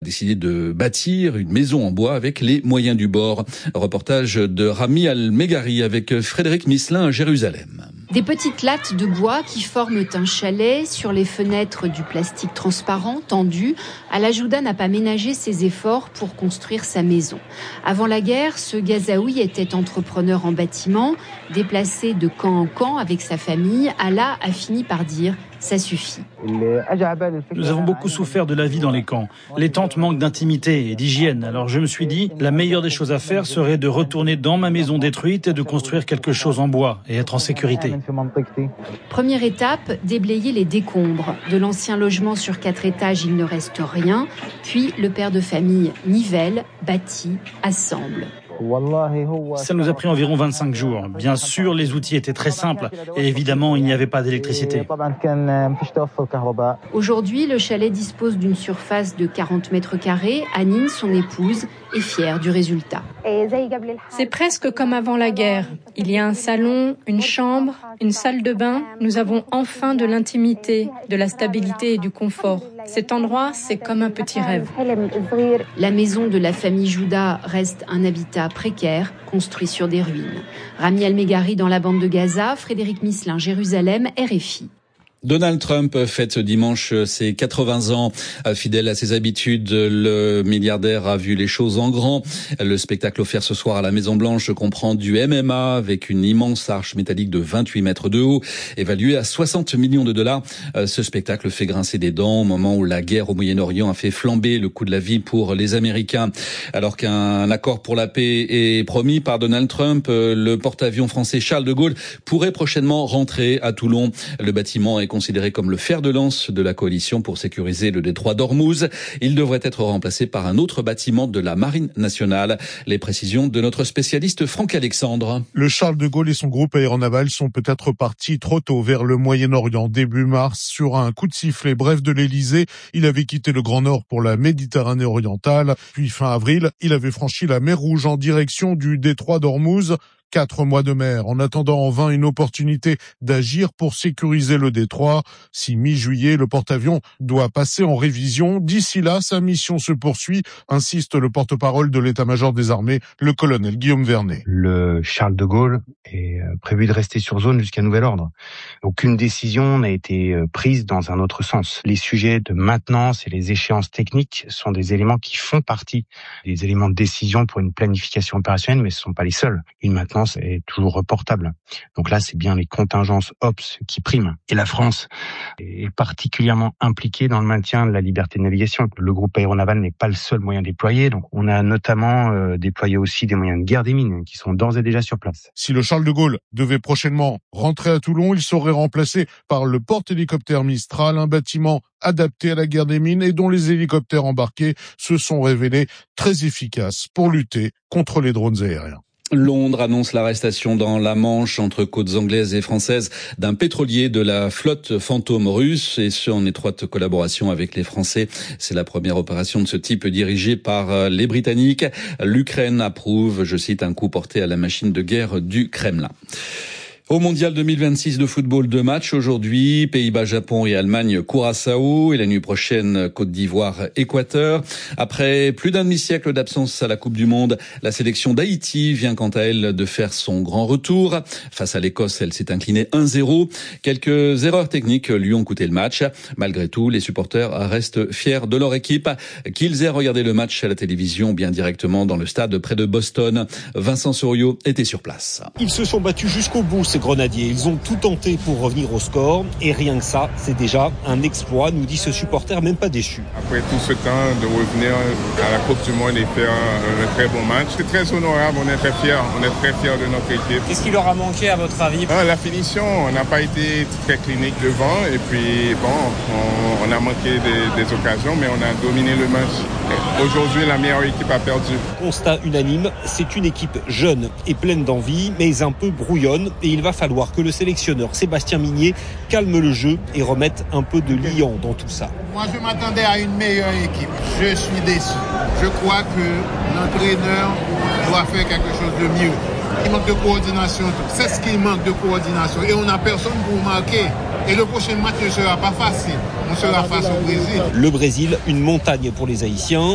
décidé de bâtir une maison en bois avec les moyens du bord. Reportage de Rami Al-Meghari avec Frédéric Misselin à Jérusalem. Des petites lattes de bois qui forment un chalet, sur les fenêtres du plastique transparent tendu. Al-Ajouda n'a pas ménagé ses efforts pour construire sa maison. Avant la guerre, ce Gazaoui était entrepreneur en bâtiment. Déplacé de camp en camp avec sa famille, Allah a fini par dire « ça suffit ». Nous avons beaucoup souffert de la vie dans les camps. Les tentes manquent d'intimité et d'hygiène. Alors je me suis dit, la meilleure des choses à faire serait de retourner dans ma maison détruite et de construire quelque chose en bois et être en sécurité. Première étape, déblayer les décombres. De l'ancien logement sur 4 étages, il ne reste rien. Puis le père de famille nivelle, bâtit, assemble. Ça nous a pris environ 25 jours. Bien sûr, les outils étaient très simples et évidemment, il n'y avait pas d'électricité. Aujourd'hui, le chalet dispose d'une surface de 40 mètres carrés. Anine, son épouse, est fière du résultat. C'est presque comme avant la guerre. Il y a un salon, une chambre, une salle de bain. Nous avons enfin de l'intimité, de la stabilité et du confort. Cet endroit, c'est comme un petit rêve. La maison de la famille Jouda reste un habitat précaire, construit sur des ruines. Rami Al-Meghari dans la bande de Gaza, Frédéric Misselin, Jérusalem, RFI. Donald Trump fête ce dimanche ses 80 ans. Fidèle à ses habitudes, le milliardaire a vu les choses en grand. Le spectacle offert ce soir à la Maison-Blanche comprend du MMA avec une immense arche métallique de 28 mètres de haut, évaluée à 60 millions de dollars. Ce spectacle fait grincer des dents au moment où la guerre au Moyen-Orient a fait flamber le coût de la vie pour les Américains. Alors qu'un accord pour la paix est promis par Donald Trump, le porte-avions français Charles de Gaulle pourrait prochainement rentrer à Toulon. Le bâtiment est considéré comme le fer de lance de la coalition pour sécuriser le détroit d'Ormuz. Il devrait être remplacé par un autre bâtiment de la Marine nationale. Les précisions de notre spécialiste Franck Alexandre. Le Charles de Gaulle et son groupe aéronaval sont peut-être partis trop tôt vers le Moyen-Orient début mars sur un coup de sifflet bref de l'Elysée. Il avait quitté le Grand Nord pour la Méditerranée orientale. Puis fin avril, il avait franchi la mer Rouge en direction du détroit d'Ormuz. 4 mois de mer, en attendant en vain une opportunité d'agir pour sécuriser le détroit. Si mi-juillet, le porte-avions doit passer en révision, d'ici là, sa mission se poursuit, insiste le porte-parole de l'état-major des armées, le colonel Guillaume Vernet. Le Charles de Gaulle est prévu de rester sur zone jusqu'à nouvel ordre. Aucune décision n'a été prise dans un autre sens. Les sujets de maintenance et les échéances techniques sont des éléments qui font partie des éléments de décision pour une planification opérationnelle, mais ce ne sont pas les seuls. Une maintenance est toujours reportable. Donc là, c'est bien les contingences OPS qui priment. Et la France est particulièrement impliquée dans le maintien de la liberté de navigation. Le groupe aéronaval n'est pas le seul moyen déployé. Donc on a notamment déployé aussi des moyens de guerre des mines qui sont d'ores et déjà sur place. Si le Charles de Gaulle devait prochainement rentrer à Toulon, il serait remplacé par le porte-hélicoptère Mistral, un bâtiment adapté à la guerre des mines et dont les hélicoptères embarqués se sont révélés très efficaces pour lutter contre les drones aériens. Londres annonce l'arrestation dans la Manche entre côtes anglaises et françaises d'un pétrolier de la flotte fantôme russe et ce en étroite collaboration avec les Français. C'est la première opération de ce type dirigée par les Britanniques. L'Ukraine approuve, je cite, un coup porté à la machine de guerre du Kremlin. Au Mondial 2026 de football, 2 matchs aujourd'hui, Pays-Bas-Japon et Allemagne-Curaçao, et la nuit prochaine, Côte d'Ivoire-Équateur. Après plus d'un demi-siècle d'absence à la Coupe du Monde, la sélection d'Haïti vient quant à elle de faire son grand retour. Face à l'Écosse, elle s'est inclinée 1-0. Quelques erreurs techniques lui ont coûté le match. Malgré tout, les supporters restent fiers de leur équipe. Qu'ils aient regardé le match à la télévision, bien directement dans le stade près de Boston. Vincent Soriot était sur place. Ils se sont battus jusqu'au bout, ces Grenadiers. Ils ont tout tenté pour revenir au score et rien que ça, c'est déjà un exploit, nous dit ce supporter même pas déçu. Après tout ce temps, de revenir à la Coupe du Monde et faire un très bon match, c'est très honorable, on est très fiers de notre équipe. Qu'est-ce qui leur a manqué à votre avis ? La finition, on n'a pas été très clinique devant et puis on a manqué des occasions, mais on a dominé le match. Et aujourd'hui, la meilleure équipe a perdu. Constat unanime, c'est une équipe jeune et pleine d'envie, mais un peu brouillonne et il va falloir que le sélectionneur Sébastien Migné calme le jeu et remette un peu de liant dans tout ça. Moi, je m'attendais à une meilleure équipe. Je suis déçu. Je crois que l'entraîneur doit faire quelque chose de mieux. Il manque de coordination. C'est ce qu'il manque de coordination. Et on n'a personne pour marquer. Et le prochain match ne sera pas facile. On sera face au Brésil. Le Brésil, une montagne pour les Haïtiens.